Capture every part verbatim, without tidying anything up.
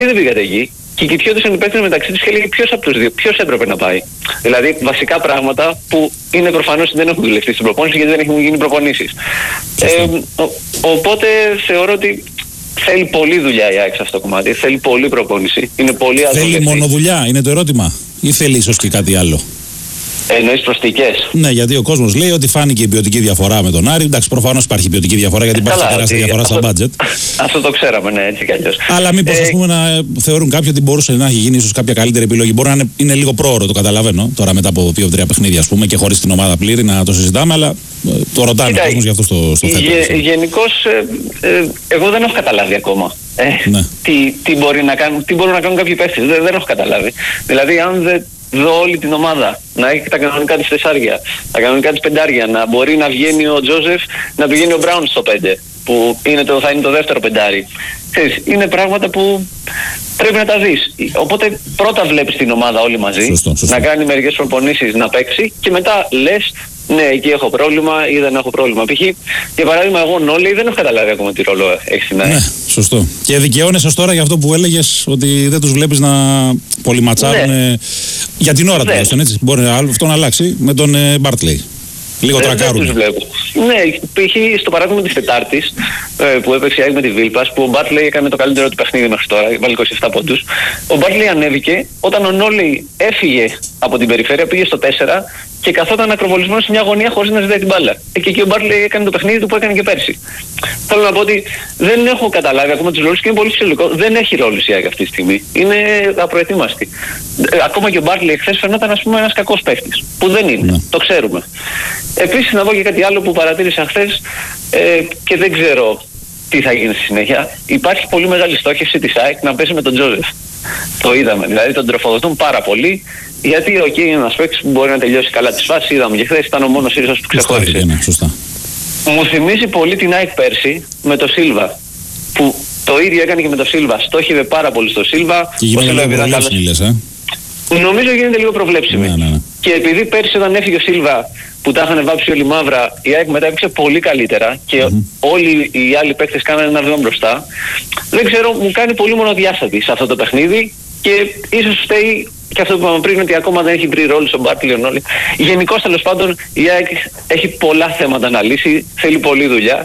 δεν πήγατε εκεί. Και κοιτιόντουσαν οι παίκτες μεταξύ τους και έλεγε ποιος από τους δύο, ποιος έπρεπε να πάει. Δηλαδή βασικά πράγματα που είναι προφανώς ότι δεν έχουν δουλευτεί στην προπόνηση γιατί δεν έχουν γίνει προπονήσεις. Ε, ο, οπότε θεωρώ ότι θέλει πολλή δουλειά η ΑΕΚ σε αυτό το κομμάτι, θέλει πολλή προπόνηση. Είναι πολύ θέλει μόνο δουλειά, είναι το ερώτημα, ή θέλει ίσως και κάτι άλλο? Εννοείς προστικές? Ναι, γιατί ο κόσμος λέει ότι φάνηκε η ποιοτική διαφορά με τον Άρη. Εντάξει, προφανώς υπάρχει ποιοτική διαφορά γιατί υπάρχει τεράστια διαφορά στα μπάτζετ. Αυτό το ξέραμε, ναι, έτσι κι αλλιώς. Αλλά μήπως ε... ας πούμε να θεωρούν κάποιοι ότι μπορούσε να έχει γίνει ίσως κάποια καλύτερη επιλογή. Μπορεί να είναι, είναι λίγο πρόωρο, το καταλαβαίνω. Τώρα μετά από δύο τρία παιχνίδια, ας πούμε, και χωρίς την ομάδα πλήρη να το συζητάμε, αλλά ε, το ρωτάνε ο κόσμος γι' αυτό στο, στο θέτω. Γε, Γενικώς, ε, ε, εγώ δεν έχω καταλάβει ακόμα. Ε, ναι. τι, τι, μπορεί να κάνουν, τι μπορούν να κάνουν κάποιοι παίκτες. Δεν, δεν έχω καταλάβει. Δηλαδή, αν δεν δω όλη την ομάδα να έχει τα κανονικά της τεσσάρια, τα κανονικά της πεντάρια, να μπορεί να βγαίνει ο Τζόζεφ, να πηγαίνει ο Μπράουν στο πέντε, που είναι το, θα είναι το δεύτερο πεντάρι. Ξέρεις, είναι πράγματα που πρέπει να τα δεις. Οπότε πρώτα βλέπεις την ομάδα όλοι μαζί, σωστό, σωστό. Να κάνει μερικές προπονήσεις, να παίξει και μετά λες ναι, εκεί έχω πρόβλημα ή δεν έχω πρόβλημα. Π.χ. για παράδειγμα, εγώ Νόλεϊ δεν έχω καταλάβει ακόμα τι ρόλο έχει στην ΑΕΚ. Ναι, σωστό. Και δικαιώνεσαι τώρα για αυτό που έλεγες, ότι δεν τους βλέπεις να πολυματσάρουν. Ναι. Για την ώρα ναι. τουλάχιστον, έτσι. Μπορεί αυτό να αλλάξει με τον Μπάρτλεϊ. Λίγο δεν, τρακάρουν. Δεν τους βλέπω. Ναι, π.χ. στο παράδειγμα της Τετάρτης που έπαιξε η ΑΕΚ με τη Βίλπας, που ο Μπάρτλεϊ έκανε το καλύτερο του παιχνίδι μέχρι τώρα, βάλει είκοσι επτά πόντους. Ο Μπάρτλεϊ ανέβηκε όταν ο Νόλεϊ έφυγε από την περιφέρεια, πήγε στο τέσσερα και καθόταν ακροβολισμένος σε μια γωνία χωρίς να ζητάει την μπάλα. Και εκεί ο Μπάρτλεϊ έκανε το παιχνίδι του που έκανε και πέρσι. Θέλω να πω ότι δεν έχω καταλάβει ακόμα τους ρόλους και είναι πολύ φυσιολογικό. Δεν έχει ρόλους η ΑΕΚ αυτή τη στιγμή. Είναι απροετοίμαστη. Ακόμα και ο Μπάρτλεϊ χθες φαινόταν, ας πούμε, ένας κακός παίκτης. Που δεν είναι. Ναι. Το ξέρουμε. Επίσης, να πω και κάτι άλλο που παρατήρησα χθες ε, και δεν ξέρω τι θα γίνει στη συνέχεια. Υπάρχει πολύ μεγάλη στόχευση της ΑΕΚ να πέσει με τον Τζόζεφ. Το είδαμε. Δηλαδή τον τροφοδοτούν πάρα πολύ. Γιατί ο okay, είναι ένας παίκτης που μπορεί να τελειώσει καλά τις φάσεις. Είδαμε και χθες ήταν ο μόνος ίσως που ξεχώρισε. Σωστά, ναι, σωστά. Μου θυμίζει πολύ την ΑΕΚ πέρσι με τον Σίλβα. Που το ίδιο έκανε και με τον Σίλβα. Στόχευε πάρα πολύ στο Σίλβα. Και γίνεται λίγο προβλέψιμη, λες, ε? Νομίζω γίνεται λίγο προβλέψιμη. Ναι, ναι, ναι. Και επειδή πέρσι όταν έφυγε ο Σίλβα που τα είχαν βάψει όλοι μαύρα, η ΑΕΚ μετά έπαιξε πολύ καλύτερα και mm-hmm. όλοι οι άλλοι παίκτες κάνανε ένα βήμα μπροστά. Δεν ξέρω, μου κάνει πολύ μονοδιάστατη σε αυτό το παιχνίδι και ίσως φταίει και αυτό που είπαμε πριν, ότι ακόμα δεν έχει βρει ρόλο στον Μπάρτλεϊ όλοι. Γενικώς τέλος πάντων η ΑΕΚ έχει πολλά θέματα να λύσει, θέλει πολλή δουλειά.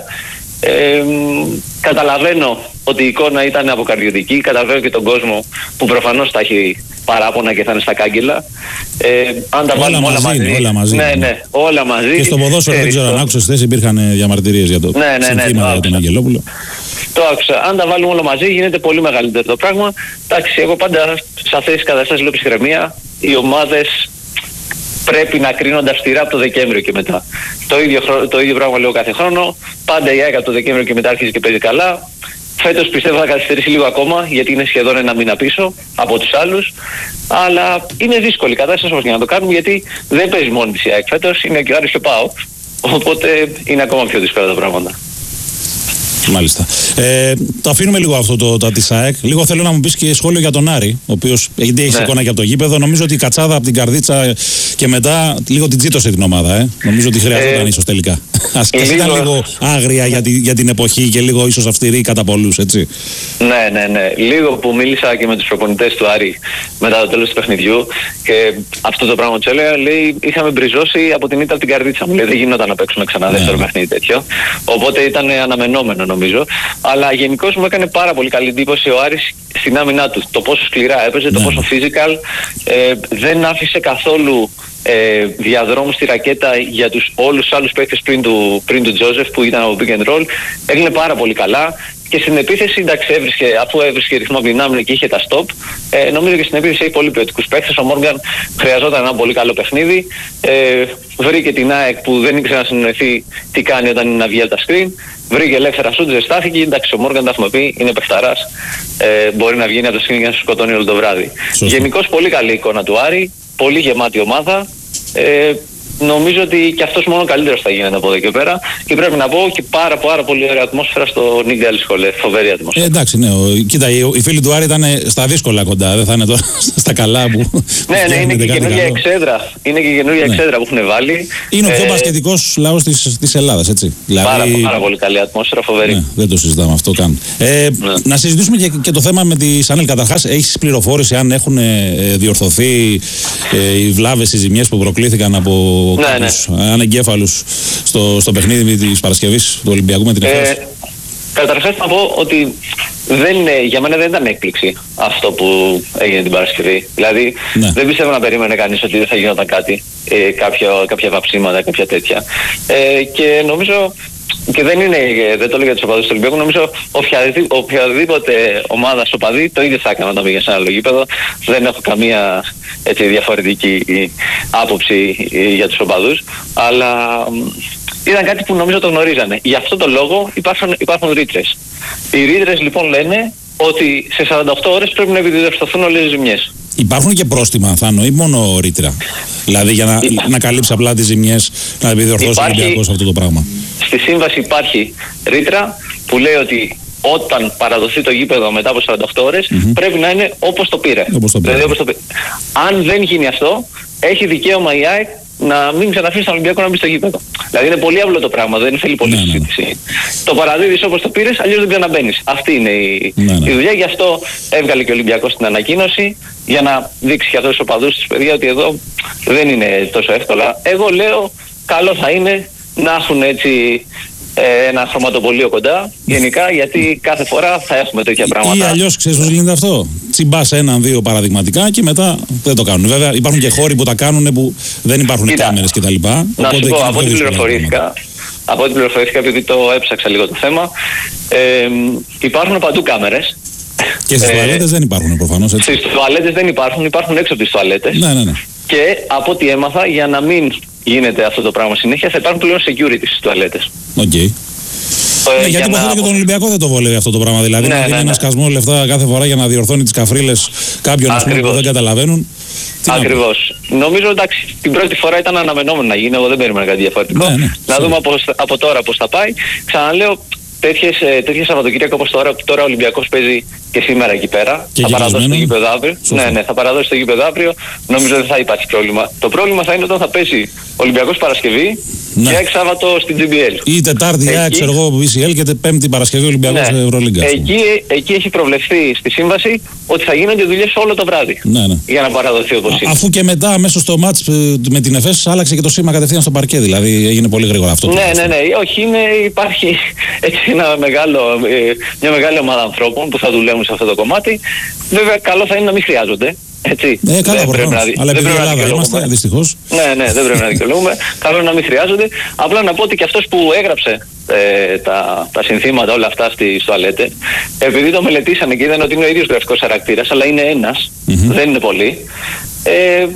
Ε, καταλαβαίνω ότι η εικόνα ήταν αποκαρδιωτική, καταλαβαίνω και τον κόσμο που προφανώς θα έχει παράπονα και θα είναι στα κάγκελα. Ε, αν τα όλα βάλουμε όλα μαζί, μαζί, όλα μαζί. Ναι, ναι, όλα μαζί. Και στο ποδόσφαιρο δεν ξέρω αν άκουσες χθες, υπήρχαν διαμαρτυρίες για το ναι, ναι, ναι, συνθήματα για τον Αγγελόπουλο. Το άκουσα. Αν τα βάλουμε όλα μαζί γίνεται πολύ μεγαλύτερο το πράγμα. Εντάξει, εγώ πάντα σε αυτές τις καταστάσεις λέω ψυχραιμία. Οι ομάδες πρέπει να κρίνονται αυστηρά από το Δεκέμβριο και μετά. Το ίδιο, το ίδιο πράγμα λέω κάθε χρόνο. Πάντα η ΑΕΚ από το Δεκέμβριο και μετά αρχίζει και παίζει καλά. Φέτος πιστεύω θα καθυστερήσει λίγο ακόμα, γιατί είναι σχεδόν ένα μήνα πίσω από τους άλλους. Αλλά είναι δύσκολη η κατάσταση όμως για να το κάνουμε, γιατί δεν παίζει μόνη της η ΑΕΚ φέτος, είναι και ο Άρης και ο ΠΑΟΚ. Οπότε είναι ακόμα πιο δύσκολα τα πράγματα. Μάλιστα. Ε, το αφήνουμε λίγο αυτό το, το της ΑΕΚ. Λίγο θέλω να μου πεις και σχόλιο για τον Άρη, ο οποίος έχει ναι. εικόνα και από το γήπεδο. Νομίζω ότι η κατσάδα από την καρδίτσα και μετά λίγο την τσίτωσε την ομάδα. Ε. Νομίζω ότι χρειαζόταν ε, ίσως τελικά. Ας και ήταν λίγο άγρια για, τη, για την εποχή και λίγο ίσως αυστηρή κατά πολλούς, έτσι. Ναι, ναι, ναι. Λίγο που μίλησα και με τους προπονητές του Άρη μετά το τέλος του παιχνιδιού και αυτό το πράγμα του έλεγα, λέει, είχαμε μπριζώσει από την ήττα από την καρδίτσα μου. Λέει, δεν γινόταν να παίξουμε ξανά δεύτερο ναι. παιχνίδι τέτοιο. Οπότε ήταν αναμενόμενο νομίζω. Αλλά γενικώς μου έκανε πάρα πολύ καλή εντύπωση ο Άρης στην άμυνά του. Το πόσο σκληρά έπαιζε, το ναι. πόσο physical. Ε, δεν άφησε καθόλου ε, διαδρόμου στη ρακέτα για τους όλους τους άλλους παίκτες πριν του, πριν του Τζόζεφ που ήταν από pick and roll. Έγινε πάρα πολύ καλά. Και στην επίθεση, εντάξει, έβρισκε, αφού έβρισκε ρυθμό δυνάμει και είχε τα stop, ε, νομίζω και στην επίθεση έχει πολύ ποιοτικούς παίκτες. Ο Μόργαν χρειαζόταν ένα πολύ καλό παιχνίδι. Ε, βρήκε την ΑΕΚ που δεν ήξερε να συνοηθεί τι κάνει όταν είναι να βγει από τα screen. Βρήκε ελεύθερα σούτ, ζεστάθηκε. Εντάξει, ο Μόργαν, τα έχουμε πει, είναι παιχταράς. Ε, μπορεί να βγαίνει από το screen και να σου σκοτώνει όλο το βράδυ. Γενικώς πολύ καλή εικόνα του Άρη, πολύ γεμάτη ομάδα. Ε, νομίζω ότι και αυτός μόνο καλύτερος θα γίνεται από εδώ και πέρα. Και πρέπει να πω και πάρα, πάρα πολύ ωραία ατμόσφαιρα στο Νίγκαλη σχολέ. Φοβερή ατμόσφαιρα. Ε, εντάξει, ναι. Ο, κοίτα, οι, οι φίλοι του Άρη ήταν στα δύσκολα κοντά. Δεν θα είναι τώρα στα καλά που. Ναι, ναι, είναι και καινούργια εξέδρα. Είναι και καινούργια ναι. εξέδρα που έχουν βάλει. Είναι ο πιο ε, μπασκετικός λαός της, της Ελλάδας, έτσι. Δηλαδή, πάρα, πάρα πολύ καλή ατμόσφαιρα, φοβερή. Ναι, δεν το συζητάμε αυτό καν. Ε, ναι. Να συζητήσουμε και, και το θέμα με τη Σανέλ. Καταρχάς, έχεις πληροφόρηση αν έχουν ε, διορθωθεί ε, οι βλάβες, οι ζημιές που προκλήθηκαν από ναι, κάποιους ναι. ανεγκέφαλους στο, στο παιχνίδι της Παρασκευής του Ολυμπιακού με την Εφές. Ε, Καταρχάς να πω ότι δεν είναι, για μένα δεν ήταν έκπληξη αυτό που έγινε την Παρασκευή. Δηλαδή ναι. δεν πιστεύω να περίμενε κανείς ότι δεν θα γινόταν κάτι, ε, κάποια, κάποια βαψίματα, κάποια τέτοια. Ε, και νομίζω, και δεν είναι, δεν το λέω για τους οπαδούς του Ολυμπιακού, νομίζω οποιαδήποτε, οποιαδήποτε ομάδα οπαδή το ίδιο θα έκανε όταν πήγε σε ένα άλλο γήπεδο. Δεν έχω καμία έτσι, διαφορετική άποψη για τους οπαδούς, αλλά ήταν κάτι που νομίζω το γνωρίζανε. Γι' αυτό το λόγο υπάρχουν, υπάρχουν ρήτρες. Οι ρήτρες λοιπόν λένε ότι σε σαράντα οκτώ ώρες πρέπει να επιδιορθωθούν όλες οι ζημιές. Υπάρχουν και πρόστιμα, Θάνο, ή μόνο ρήτρα? Δηλαδή για να, Υ... να καλύψει απλά τις ζημιές, να επιδιορθώσει ο Ολυμπιακός αυτό το πράγμα. Στη σύμβαση υπάρχει ρήτρα που λέει ότι όταν παραδοθεί το γήπεδο μετά από σαράντα οκτώ ώρες mm-hmm. πρέπει να είναι όπως το πήρε. Όπως το πήρε. Δηλαδή, όπως το πήρε. Αν δεν γίνει αυτό, έχει δικαίωμα η ΑΕΚ να μην ξαναφύγει στον Ολυμπιακό να μπει στο γήπεδο. Δηλαδή είναι πολύ απλό το πράγμα, δεν θέλει πολύ συζήτηση. Ναι, ναι. Το παραδίδεις όπως το πήρες, αλλιώς δεν ξαναμπαίνεις. Αυτή είναι η, ναι, ναι. η δουλειά. Γι' αυτό έβγαλε και ο Ολυμπιακός την ανακοίνωση, για να δείξει και αυτούς τους οπαδούς της παιδιά ότι εδώ δεν είναι τόσο εύκολα. Εγώ λέω καλό θα είναι να έχουν έτσι ένα χρωματοπολείο κοντά, γενικά, γιατί κάθε φορά θα έχουμε τέτοια πράγματα. Ή αλλιώς ξέρεις πώς γίνεται αυτό. Τσιμπάς έναν, δύο παραδειγματικά και μετά δεν το κάνουν. Βέβαια υπάρχουν και χώροι που τα κάνουν που δεν υπάρχουν κάμερες κτλ. Να σου πω, από ό,τι πληροφορήθηκα, από ό,τι πληροφορήθηκα, επειδή το έψαξα λίγο το θέμα, ε, υπάρχουν παντού κάμερες. Και στις ε, τουαλέτες δεν υπάρχουν προφανώς, έτσι. Στις τουαλέτες δεν υπάρχουν, υπάρχουν έξω από τις τουαλέτες. Ναι, ναι, ναι. Και από ό,τι έμαθα, για να μην γίνεται αυτό το πράγμα συνέχεια, θα υπάρχουν πλέον security στις τουαλέτες. Οκ. Okay. Ε, ναι, γιατί υποθέτω να... και τον Ολυμπιακό δεν το βολεύει αυτό το πράγμα. Δηλαδή, ναι, να δίνει ναι, ναι. ένα σκασμό λεφτά κάθε φορά για να διορθώνει τις καφρίλες κάποιων που δεν καταλαβαίνουν. Ακριβώς. Νομίζω εντάξει, την πρώτη φορά ήταν αναμενόμενο να γίνει. Εγώ δεν περίμενα κάτι διαφορετικό. Ναι, ναι, να δούμε από, από τώρα πώς θα πάει. Ξαναλέω, τέτοιες, τέτοιες Σαββατοκύριακο όπως τώρα, τώρα ο Ολυμπιακός παίζει και σήμερα εκεί πέρα. Και θα παραδώσει το γήπεδο αύριο. Ναι, ναι, θα παραδώσει το γήπεδο αύριο. Νομίζω δεν θα υπάρχει πρόβλημα. Το πρόβλημα θα είναι όταν θα παίζει ο Ολυμπιακός Παρασκευή. Ναι. Και Σάββατο στην τζι μπι ελ. Ή Τετάρτη, εκεί... ξέρω εγώ, μπι σι ελ και Πέμπτη Παρασκευή Ολυμπιακός ναι. Ευρωλίγκα. Εκεί, εκεί έχει προβλεφθεί στη σύμβαση ότι θα γίνονται δουλειές όλο το βράδυ. Ναι, ναι. Για να παραδοθεί όπως είναι. Αφού και μετά, αμέσως στο μάτς με την Εφές, άλλαξε και το σήμα κατευθείαν στο παρκέ. Δηλαδή έγινε πολύ γρήγορα αυτό. Ναι, ναι, ναι. Όχι, είναι, υπάρχει έτσι ένα μεγάλο, μια μεγάλη ομάδα ανθρώπων που θα δουλεύουν σε αυτό το κομμάτι. Βέβαια, καλό θα είναι να μην χρειάζονται. Έτσι. Ε, καλά, δεν πρέπει να, αλλά επειδή η Ελλάδα είμαστε, δυστυχώς. Ναι, ναι, δεν πρέπει να δικαιολογούμε. Καλό να μην χρειάζονται. Απλά να πω ότι και αυτός που έγραψε ε, τα, τα συνθήματα όλα αυτά στις τουαλέτες, επειδή το μελετήσανε και είδαν ότι είναι ο ίδιος γραφικός χαρακτήρας, αλλά είναι ένας, mm-hmm. δεν είναι πολλοί, ε,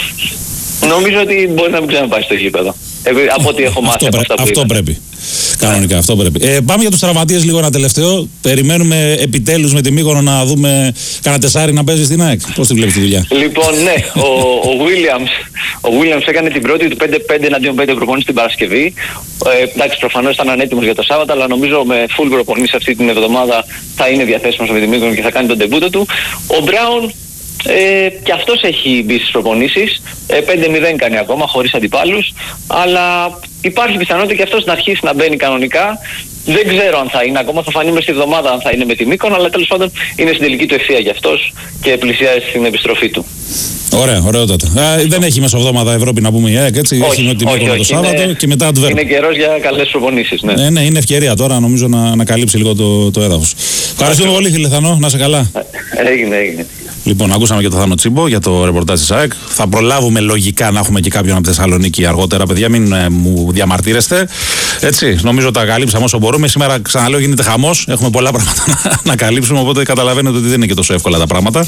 νομίζω ότι μπορεί να μην ξαναπάει στο γήπεδο. Ε, από ό,τι έχω μάθει από αυτά που αυτό πρέπει. Κανονικά, αυτό πρέπει. Ε, πάμε για τους τραυματίες λίγο ένα τελευταίο. Περιμένουμε επιτέλους με τη Μύκονο να δούμε κανένα τεσάρι να παίζει στην ΑΕΚ. Πώς τη βλέπεις τη δουλειά? Λοιπόν, ναι, ο, ο Williams, ο Williams έκανε την πρώτη του πέντε πέντε εναντίον πέντε προπονήσεις την Παρασκευή. Ε, εντάξει, προφανώς ήταν ανέτοιμος για το Σάββατο, αλλά νομίζω με full προπονήσεις αυτή την εβδομάδα θα είναι διαθέσιμος με τη Μύκονο και θα κάνει τον ντεμπούτο του. Ο Μπράουν Ε, και αυτός έχει μπει στις προπονήσεις, ε, πέντε μηδέν κάνει ακόμα χωρίς αντιπάλους, αλλά υπάρχει πιθανότητα και αυτός να αρχίσει να μπαίνει κανονικά. Δεν ξέρω αν θα είναι ακόμα, θα φανεί μες στη εβδομάδα αν θα είναι με τη Μύκονο, αλλά τέλος πάντων είναι στην τελική του ευθεία για αυτός και πλησιάζει στην επιστροφή του. Ωραία, ωραιότατα. Α, δεν έχει μεσοβδόμαδα Ευρώπη να πούμε η ΑΕΚ, έτσι. Όχι, έχει με τη Μύκονο το Σάββατο είναι, και μετά Αντβέρπ. Είναι καιρός για καλές προπονήσεις. Ναι. Ναι, ναι, είναι ευκαιρία τώρα νομίζω να, να καλύψει λίγο το, το έδαφος. Ευχαριστούμε πολύ, φίλε Θανό, να είσαι καλά. Έγινε, έγινε. Λοιπόν, ακούσαμε και το Θάνο Τσίμπο για το ρεπορτάζ της ΑΕΚ. Θα προλάβουμε λογικά να έχουμε και κάποιον από Θεσσαλονίκη αργότερα, παιδιά, μην ε, μου διαμαρτύρεστε. Έτσι, νομίζω τα καλύψαμε όσο μπορούμε. Σήμερα, ξαναλέω, γίνεται χαμός. Έχουμε πολλά πράγματα να, να καλύψουμε, οπότε καταλαβαίνετε ότι δεν είναι και τόσο εύκολα τα πράγματα.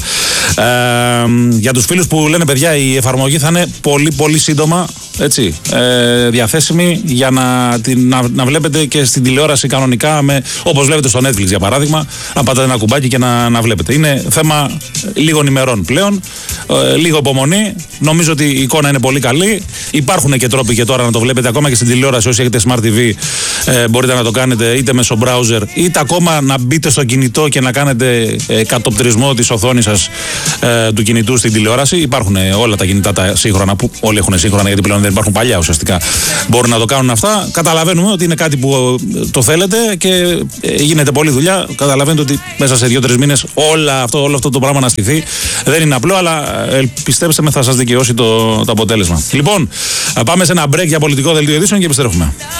Ε, για τους φίλους που λένε, παιδιά, η εφαρμογή θα είναι πολύ πολύ σύντομα, έτσι, ε, διαθέσιμη για να, την, να, να βλέπετε και στην τηλεόραση κανονικά, με, όπως βλέπετε στο Netflix για παράδειγμα, να πατάτε ένα κουμπάκι και να, να βλέπετε. Είναι θέμα λίγων ημερών πλέον. Ε, λίγο υπομονή. Νομίζω ότι η εικόνα είναι πολύ καλή. Υπάρχουν και τρόποι και τώρα να το βλέπετε ακόμα και στην τηλεόραση. Όσοι έχετε Smart τι βι, ε, μπορείτε να το κάνετε είτε μέσω browser, είτε ακόμα να μπείτε στο κινητό και να κάνετε ε, κατοπτρισμό της οθόνης σας ε, του κινητού στην τηλεόραση. Υπάρχουν ε, όλα τα κινητά τα σύγχρονα, που όλοι έχουν σύγχρονα γιατί πλέον δεν υπάρχουν παλιά ουσιαστικά. Μπορούν να το κάνουν αυτά. Καταλαβαίνουμε ότι είναι κάτι που ε, το θέλετε και ε, γίνεται πολλή δουλειά. Καταλαβαίνετε ότι μέσα σε δύο-τρεις μήνες όλα αυτό, όλο αυτό το πράγμα να στηθεί. Δεν είναι απλό, αλλά ε, πιστέψτε με, θα σας δικαιώσει το, το αποτέλεσμα. Λοιπόν, πάμε σε ένα break για πολιτικό δελτίο ειδήσεων και επιστρέφουμε.